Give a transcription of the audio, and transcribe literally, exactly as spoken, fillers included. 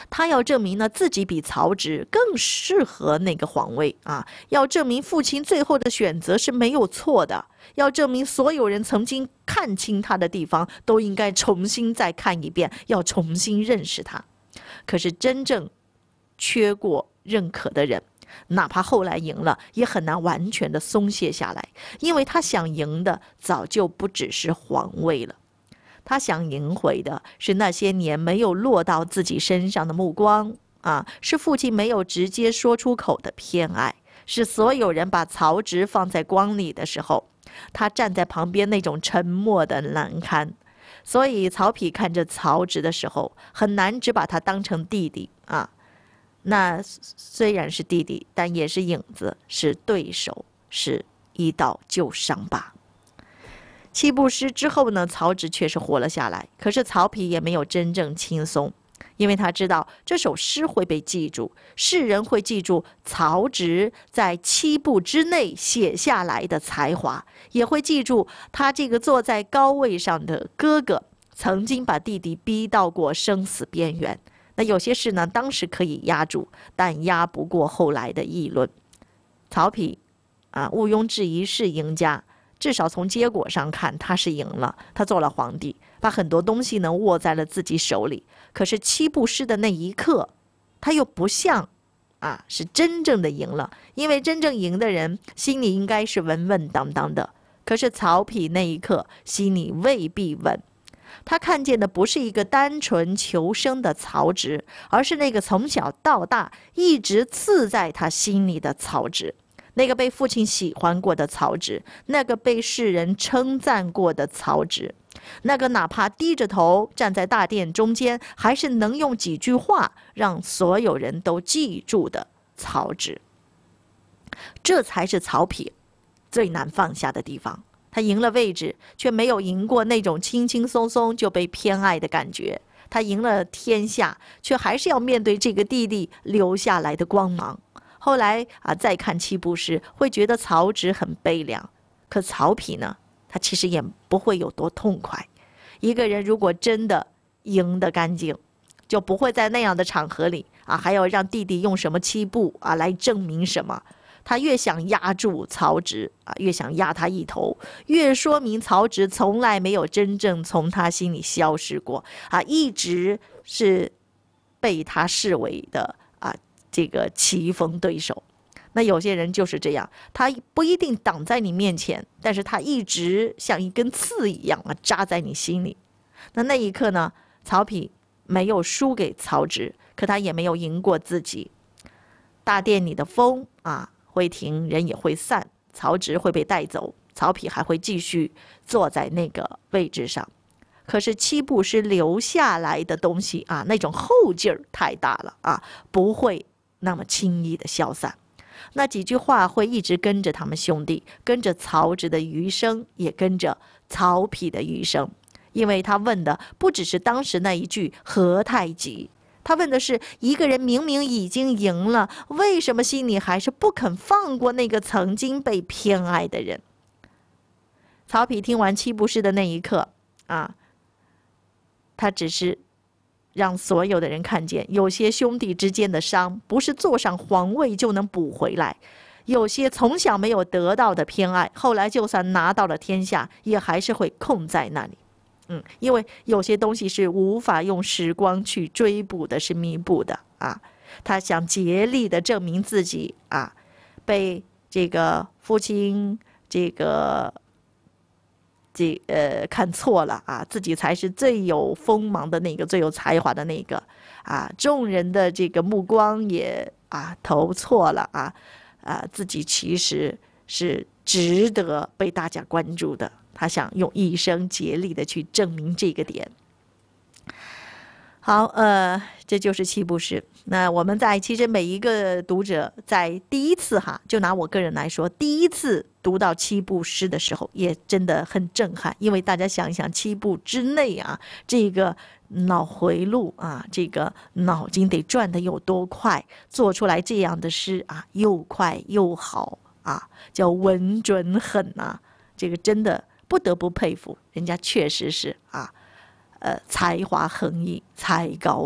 他要证明呢自己比曹植更适合那个皇位啊，要证明父亲最后的选择是没有错的，要证明所有人曾经看清他的地方都应该重新再看一遍，要重新认识他。可是真正缺过认可的人，哪怕后来赢了，也很难完全的松懈下来，因为他想赢的早就不只是皇位了，他想赢回的是那些年没有落到自己身上的目光啊，是父亲没有直接说出口的偏爱，是所有人把曹植放在光里的时候，他站在旁边那种沉默的难堪。所以曹丕看着曹植的时候，很难只把他当成弟弟啊。那虽然是弟弟，但也是影子，是对手，是一道旧伤疤。七步诗之后呢，曹植确实活了下来，可是曹丕也没有真正轻松，因为他知道这首诗会被记住，世人会记住曹植在七步之内写下来的才华，也会记住他这个坐在高位上的哥哥曾经把弟弟逼到过生死边缘。那有些事呢，当时可以压住，但压不过后来的议论。曹丕啊，毋庸置疑是赢家，至少从结果上看，他是赢了，他做了皇帝，把很多东西呢握在了自己手里。可是七步诗的那一刻，他又不像啊是真正的赢了，因为真正赢的人心里应该是稳稳当当的。可是曹丕那一刻心里未必稳。他看见的不是一个单纯求生的曹植，而是那个从小到大一直刺在他心里的曹植，那个被父亲喜欢过的曹植，那个被世人称赞过的曹植，那个哪怕低着头站在大殿中间，还是能用几句话让所有人都记住的曹植。这才是曹丕最难放下的地方。他赢了位置，却没有赢过那种轻轻松松就被偏爱的感觉。他赢了天下，却还是要面对这个弟弟留下来的光芒。后来啊，再看七步诗，会觉得曹植很悲凉。可曹丕呢，他其实也不会有多痛快。一个人如果真的赢得干净，就不会在那样的场合里啊，还要让弟弟用什么七步啊来证明什么。他越想压住曹植啊，越想压他一头，越说明曹植从来没有真正从他心里消失过啊，一直是被他视为的啊这个棋逢对手。那有些人就是这样，他不一定挡在你面前，但是他一直像一根刺一样啊扎在你心里。那那一刻呢，曹丕没有输给曹植，可他也没有赢过自己。大殿里的风啊会停，人也会散，曹植会被带走，曹丕还会继续坐在那个位置上。可是七步诗留下来的东西啊，那种后劲儿太大了啊，不会那么轻易的消散。那几句话会一直跟着他们兄弟，跟着曹植的余生，也跟着曹丕的余生。因为他问的不只是当时那一句何太急，他问的是一个人明明已经赢了，为什么心里还是不肯放过那个曾经被偏爱的人？曹丕听完七步诗的那一刻啊，他只是让所有的人看见，有些兄弟之间的伤不是坐上皇位就能补回来，有些从小没有得到的偏爱，后来就算拿到了天下，也还是会空在那里。嗯，因为有些东西是无法用时光去追补的，是弥补的啊。他想竭力的证明自己啊，被这个父亲这个这呃看错了啊，自己才是最有锋芒的那个，最有才华的那个啊。众人的这个目光也啊投错了啊啊，自己其实是值得被大家关注的。他想用一生竭力的去证明这个点。好，呃，这就是七步诗。那我们在其实每一个读者在第一次哈，就拿我个人来说，第一次读到七步诗的时候，也真的很震撼。因为大家想一想，七步之内啊，这个脑回路啊，这个脑筋得转得有多快，做出来这样的诗啊，又快又好啊，叫稳准狠啊，这个真的不得不佩服，人家确实是啊，呃，才华横溢，才高